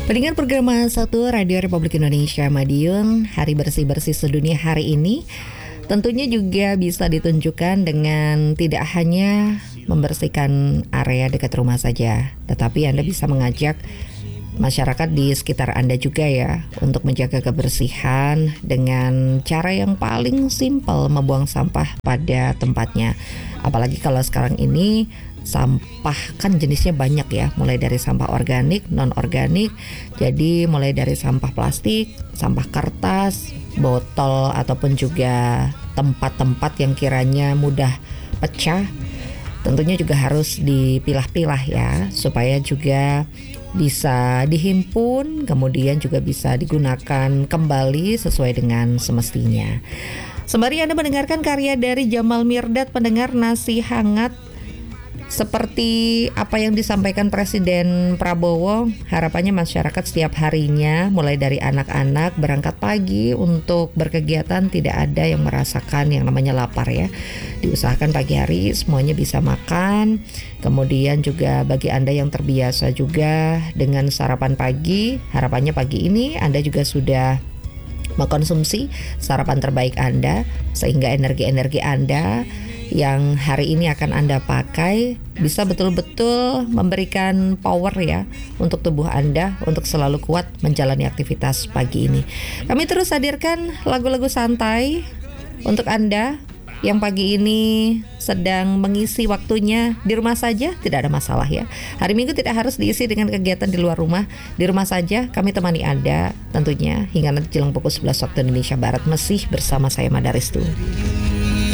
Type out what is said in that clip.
Pendengar program satu Radio Republik Indonesia Madiun, Hari Bersih-Bersih Sedunia hari ini tentunya juga bisa ditunjukkan dengan tidak hanya membersihkan area dekat rumah saja, tetapi Anda bisa mengajak masyarakat di sekitar Anda juga ya untuk menjaga kebersihan dengan cara yang paling simpel, membuang sampah pada tempatnya. Apalagi kalau sekarang ini sampah kan jenisnya banyak ya, mulai dari sampah organik, non-organik. Jadi mulai dari sampah plastik, sampah kertas, botol ataupun juga tempat-tempat yang kiranya mudah pecah, tentunya juga harus dipilah-pilah ya, supaya juga bisa dihimpun, kemudian juga bisa digunakan kembali sesuai dengan semestinya. Sembari Anda mendengarkan karya dari Jamal Mirdad, pendengar, nasi hangat seperti apa yang disampaikan Presiden Prabowo, harapannya masyarakat setiap harinya mulai dari anak-anak berangkat pagi untuk berkegiatan tidak ada yang merasakan yang namanya lapar ya. Diusahakan pagi hari semuanya bisa makan. Kemudian juga bagi Anda yang terbiasa juga dengan sarapan pagi, harapannya pagi ini Anda juga sudah mengkonsumsi sarapan terbaik Anda, sehingga energi-energi Anda yang hari ini akan Anda pakai bisa betul-betul memberikan power ya untuk tubuh Anda untuk selalu kuat menjalani aktivitas pagi ini. Kami terus hadirkan lagu-lagu santai untuk Anda yang pagi ini sedang mengisi waktunya di rumah saja, tidak ada masalah ya. Hari Minggu tidak harus diisi dengan kegiatan di luar rumah. Di rumah saja kami temani Anda tentunya hingga nanti jelang pukul 11 waktu Indonesia Barat, masih bersama saya Mada Restu.